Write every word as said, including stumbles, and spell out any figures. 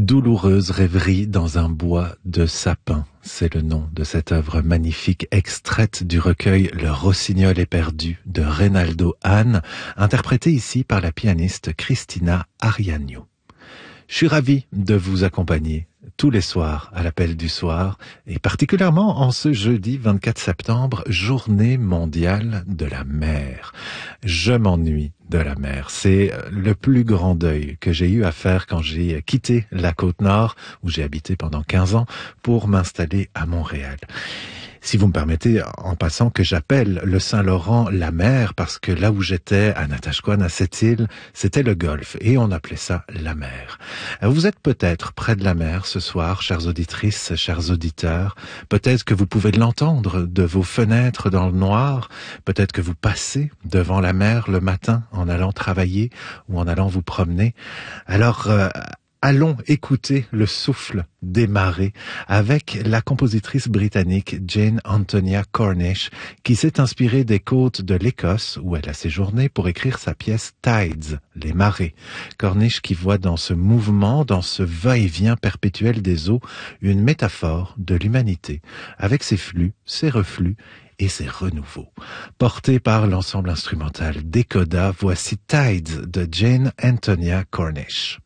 Douloureuse rêverie dans un bois de sapin. C'est le nom de cette œuvre magnifique extraite du recueil Le Rossignol est perdu de Reynaldo Hahn, interprété ici par la pianiste Cristina Ariano. Je suis ravi de vous accompagner tous les soirs à l'appel du soir et particulièrement en ce jeudi vingt-quatre septembre, journée mondiale de la mer. Je m'ennuie de la mer. C'est le plus grand deuil que j'ai eu à faire quand j'ai quitté la Côte-Nord où j'ai habité pendant quinze ans pour m'installer à Montréal. Si vous me permettez, en passant, que j'appelle le Saint-Laurent la mer, parce que là où j'étais, à Natashquan, à cette île, c'était le golfe, et on appelait ça la mer. Vous êtes peut-être près de la mer ce soir, chères auditrices, chers auditeurs. Peut-être que vous pouvez l'entendre de vos fenêtres dans le noir. Peut-être que vous passez devant la mer le matin en allant travailler ou en allant vous promener. Alors, euh, allons écouter le souffle des marées avec la compositrice britannique Jane Antonia Cornish qui s'est inspirée des côtes de l'Écosse où elle a séjourné pour écrire sa pièce Tides, les marées. Cornish qui voit dans ce mouvement, dans ce va-et-vient perpétuel des eaux, une métaphore de l'humanité avec ses flux, ses reflux et ses renouveaux. Porté par l'ensemble instrumental Decoda, voici Tides de Jane Antonia Cornish.